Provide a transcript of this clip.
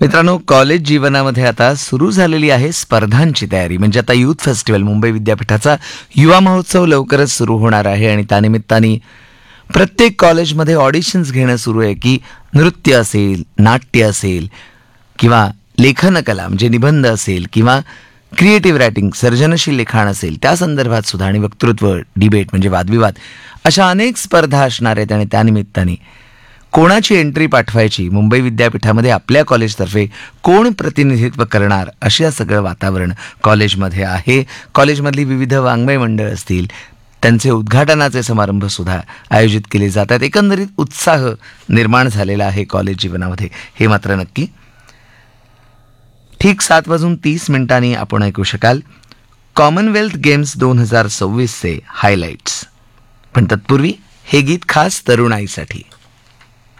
मित्रांनो, कॉलेज जीवनामध्ये आता सुरू झालेली आहे स्पर्धांची तयारी. म्हणजे आता युथ फेस्टिवल, मुंबई विद्यापीठाचा युवा महोत्सव लवकरच सुरू होणार आहे आणि त्यानिमित्ताने प्रत्येक कॉलेजमध्ये ऑडिशन्स घेणं सुरू आहे की नृत्य असेल, नाट्य असेल किंवा लेखनकला म्हणजे निबंध असेल किंवा क्रिएटिव्ह रायटिंग सर्जनशील लिखाण असेल त्या संदर्भात सुद्धा आणि वक्तृत्व, डिबेट म्हणजे वादविवाद अशा अनेक स्पर्धा असणार आहेत. आणि त्यानिमित्ताने कोणाची एंट्री पाठवायची, मुंबई विद्यापीठामध्ये आपल्या कॉलेजतर्फे कोण प्रतिनिधित्व करणार, अशा सगळं वातावरण कॉलेजमध्ये आहे. कॉलेजमधली विविध वाङ्मय मंडळ असतील, त्यांचे उद्घाटनाचे समारंभ सुद्धा आयोजित केले जातात. एकंदरीत उत्साह निर्माण झालेला आहे कॉलेज जीवनामध्ये, हे मात्र नक्की. ठीक 7:30 आपण ऐकू शकाल कॉमनवेल्थ गेम्स 2026चे हायलाइट्स. पण तत्पूर्वी हे गीत खास तरुणाईसाठी.